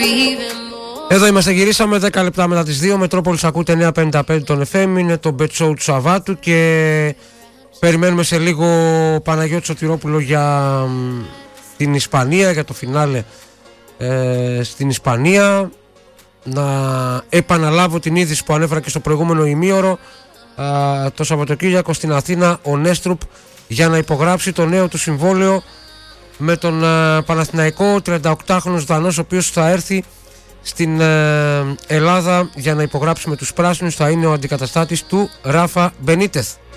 Εδώ είμαστε, γυρίσαμε 10 λεπτά μετά τις 2. Μετρόπολης ακούτε 955 τον FM. Είναι το Bet Show του Σαββάτου και περιμένουμε σε λίγο Παναγιώτη Σωτηρόπουλο για την Ισπανία, για το φινάλε στην Ισπανία. Να επαναλάβω την είδηση που ανέφερα και στο προηγούμενο ημίωρο. Το Σαββατοκύριακο στην Αθήνα ο Νέστρουπ για να υπογράψει το νέο του συμβόλαιο με τον Παναθηναϊκό, 38χρονος Δανός, ο οποίος θα έρθει στην Ελλάδα για να υπογράψει με τους πράσινους. Θα είναι ο αντικαταστάτης του Ράφα Μπενίτεθ.